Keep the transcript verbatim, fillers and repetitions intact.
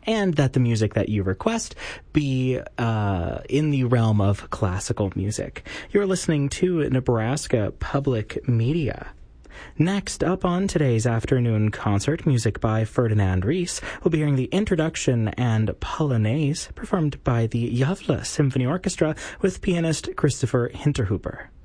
and that the music that you request be uh, in the realm of classical music. You're listening to Nebraska Public Media. Next up on today's afternoon concert, music by Ferdinand Ries. We'll be hearing the introduction and Polonaise performed by the Gävle Symphony Orchestra with pianist Christopher Hinterhuber.